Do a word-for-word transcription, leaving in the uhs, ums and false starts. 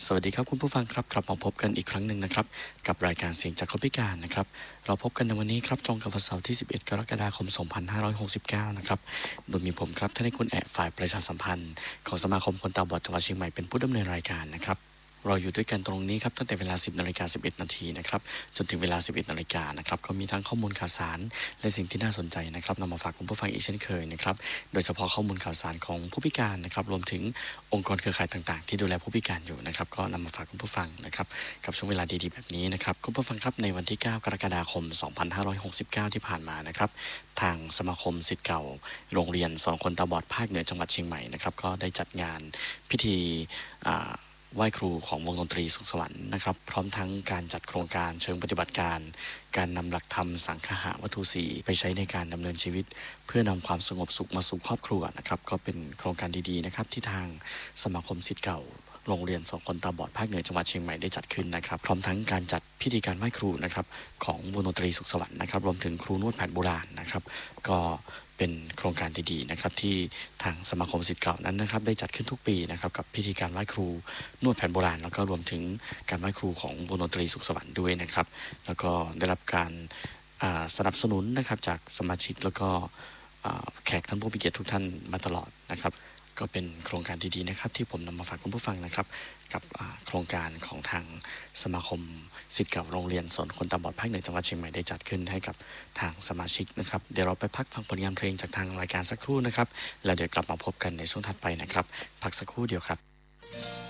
สวัสดีครับคุณผู้ฟังครับกลับมาพบกันอีกครั้งหนึ่งนะครับกับรายการเสียงจากคนพิการนะครับเราพบกันในวันนี้ครับตรงกับวันเสาร์ที่สิบเอ็ดกรกฎาคมสองพันห้าร้อยหกสิบเก้านะครับโดยมีผมครับท่านนายคุณแอะฝ่ายประชาสัมพันธ์ของสมาคมคนตาบอดจังหวัดเชียงใหม่เป็นผู้ดำเนินรายการนะครับเราอยู่ด้วยกันตรงนี้ครับตั้งแต่เวลา สิบนาฬิกาสิบเอ็ดนาทีนะครับจนถึงเวลา สิบเอ็ดนาฬิกานะครับก็มีทั้งข้อมูลข่าวสารและสิ่งที่น่าสนใจนะครับนำมาฝากคุณผู้ฟังอีกเช่นเคยนะครับโดยเฉพาะข้อมูลข่าวสารของผู้พิการนะครับรวมถึงองค์กรเครือข่ายต่างๆที่ดูแลผู้พิการอยู่นะครับก็นำมาฝากคุณผู้ฟังนะครับกับช่วงเวลาดีๆแบบนี้นะครับคุณผู้ฟังครับในวันที่เก้ากรกฎาคมสองพันห้าร้อยหกสิบเก้าที่ผ่านมานะครับทางสมาคมศิษย์เก่าโรงเรียนสอนคนตาบอดภาคเหนือจังหวัดเชียงใหม่นะครับก็ได้จัดงานพิธีไหว้ครูของวงดนตรีสุขสวรรค์นะครับพร้อมทั้งการจัดโครงการเชิงปฏิบัติการการนำหลักธรรมสังฆะวัตถุสีไปใช้ในการดำเนินชีวิตเพื่อนำความสงบสุขมาสู่ครอบครัวนะครับก็เป็นโครงการดีๆนะครับที่ทางสมาคมศิษย์เก่าโรงเรียนสอนคนตาบอดภาคเหนือจังหวัดเชียงใหม่ได้จัดขึ้นนะครับพร้อมทั้งการจัดพิธีการไหว้ครูนะครับของวงดนตรีสุขสวรรค์นะครับรวมถึงครูนวดแผนโบราณนะครับก็เป็นโครงการดีๆนะครับที่ทางสมาคมศิษย์เก่านั้นนะครับได้จัดขึ้นทุกปีนะครับกับพิธีการไหว้ครูนวดแผนโบราณแล้วก็รวมถึงการไหว้ครูของวงดนตรีสุขสวรรค์ด้วยนะครับแล้วก็ได้รับการสนับสนุนนะครับจากสมาชิกแล้วก็แขกท่านผู้มีเกียรติทุกท่านมาตลอดนะครับก็เป็นโครงการดีๆนะครับที่ผมนำมาฝากคุณผู้ฟังนะครับกับโครงการของทางสมาคมศิษย์เก่าโรงเรียนสอนคนตาบอดภาคเหนือจังหวัดเชียงใหม่ได้จัดขึ้นให้กับทางสมาชิกนะครับเดี๋ยวเราไปพักฟังผลงานเพลงจากทางรายการสักครู่นะครับแล้วเดี๋ยวกลับมาพบกันในช่วงถัดไปนะครับพักสักครู่เดียวครับ